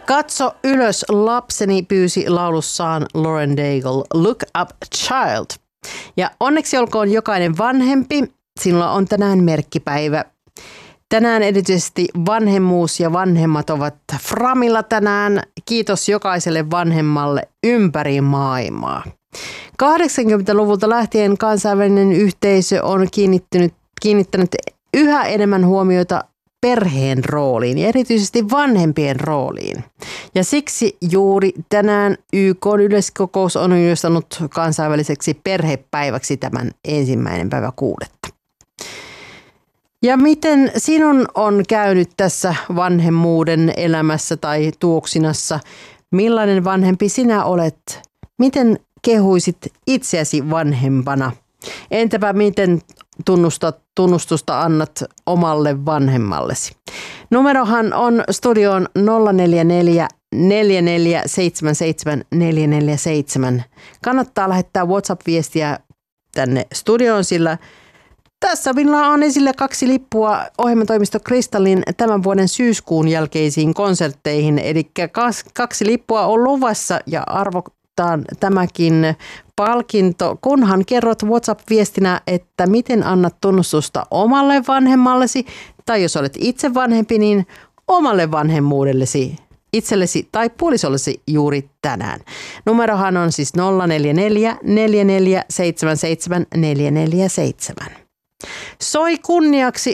Katso ylös, lapseni, pyysi laulussaan Lauren Daigle, Look Up Child. Ja onneksi olkoon jokainen vanhempi, sinulla on tänään merkkipäivä. Tänään erityisesti vanhemmuus ja vanhemmat ovat framilla tänään. Kiitos jokaiselle vanhemmalle ympäri maailmaa. 80-luvulta lähtien kansainvälinen yhteisö on kiinnittänyt yhä enemmän huomiota perheen rooliin ja erityisesti vanhempien rooliin. Ja siksi juuri tänään YK:n yleiskokous on julistanut kansainväliseksi perhepäiväksi tämän 1.6. Ja miten sinun on käynyt tässä vanhemmuuden elämässä tai tuoksinassa? Millainen vanhempi sinä olet? Miten kehuisit itseäsi vanhempana? Entäpä miten tunnustusta annat omalle vanhemmallesi? Numerohan on studioon 044 4477 447. Kannattaa lähettää WhatsApp-viestiä tänne studioon, sillä tässä minulla on esille 2 lippua ohjelmatoimisto Kristallin tämän vuoden syyskuun jälkeisiin konsertteihin. Eli 2 lippua on luvassa ja arvotaan tämäkin palkinto, kunhan kerrot WhatsApp-viestinä, että miten annat tunnustusta omalle vanhemmallesi, tai jos olet itse vanhempi, niin omalle vanhemmuudellesi, itsellesi tai puolisollesi juuri tänään. Numerohan on siis 044 4477 447. Soi kunniaksi